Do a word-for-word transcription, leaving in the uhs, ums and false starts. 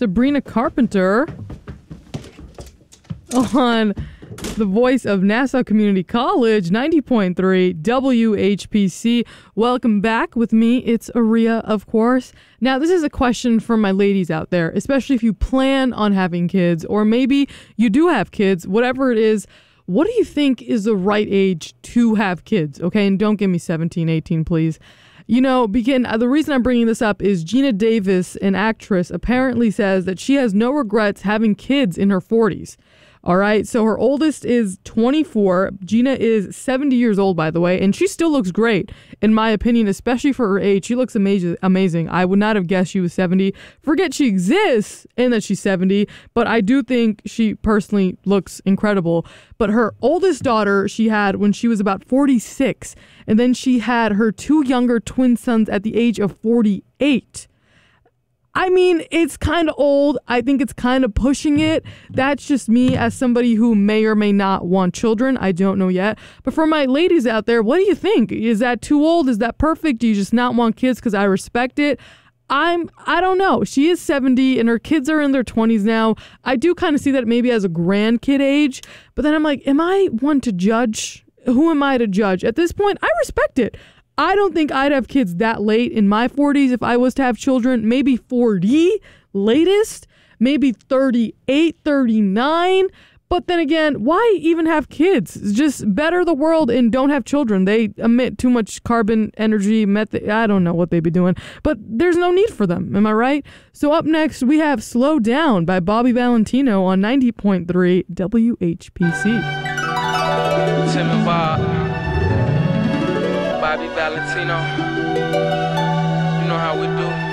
Sabrina Carpenter on the voice of Nassau Community College, ninety point three W H P C. Welcome back with me. It's Aria, of course. Now, this is a question for my ladies out there, especially if you plan on having kids, or maybe you do have kids, whatever it is. What do you think is the right age to have kids? Okay, and don't give me seventeen, eighteen, please. You know, begin, uh, the reason I'm bringing this up is Gina Davis, an actress, apparently says that she has no regrets having kids in her forties. All right, so her oldest is twenty-four. Gina is seventy years old, by the way, and she still looks great, in my opinion, especially for her age. She looks amazing. Amazing. I would not have guessed she was seventy. Forget she exists and that she's seventy, but I do think she personally looks incredible. But her oldest daughter she had when she was about forty-six, and then she had her two younger twin sons at the age of forty-eight. I mean, it's kind of old. I think it's kind of pushing it. That's just me as somebody who may or may not want children. I don't know yet. But for my ladies out there, what do you think? Is that too old? Is that perfect? Do you just not want kids because I respect it? I'm, I don't know. She is seventy and her kids are in their twenties now. I do kind of see that maybe as a grandkid age. But then I'm like, am I one to judge? Who am I to judge? At this point, I respect it. I don't think I'd have kids that late in my forties if I was to have children. Maybe forty latest, maybe thirty-eight, thirty-nine. But then again, why even have kids? Just better the world and don't have children. They emit too much carbon, energy, method. I don't know what they'd be doing, but there's no need for them. Am I right? So up next, we have Slow Down by Bobby Valentino on ninety point three W H P C. Tim and Bob. Bobby Valentino, you know how we do.